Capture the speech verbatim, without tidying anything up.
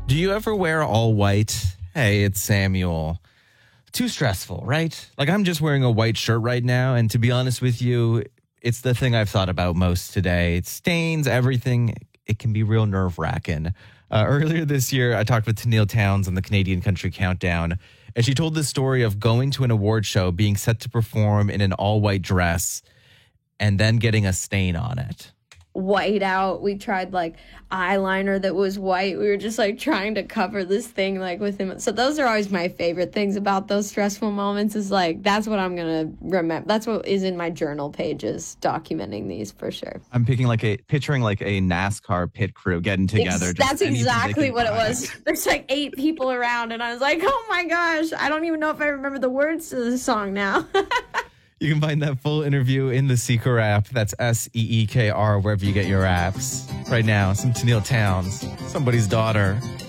Do you ever wear all white? Hey, it's Samuel. Too stressful, right? Like, I'm just wearing a white shirt right now, and to be honest with you, it's the thing I've thought about most today. It stains everything. It can be real nerve-wracking. Uh, earlier this year, I talked with Tennille Townes on the Canadian Country Countdown, and she told the story of going to an award show, being set to perform in an all-white dress, and then getting a stain on it. White out. We tried like eyeliner that was white. We were just like trying to cover this thing like with him. So those are always my favorite things about those stressful moments is like, that's what I'm going to remember. That's what is in my journal pages, documenting these for sure. I'm picking like a picturing like a NASCAR pit crew getting together. Ex- that's exactly what it was. There's like eight people around and I was like, oh my gosh, I don't even know if I remember the words to the song now. You can find that full interview in the Seeker app. That's S E E K R, wherever you get your apps. Right now, some Tennille Townes, somebody's daughter.